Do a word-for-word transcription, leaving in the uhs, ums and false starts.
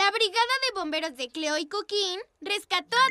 La brigada de bomberos de Cleo y Coquín rescató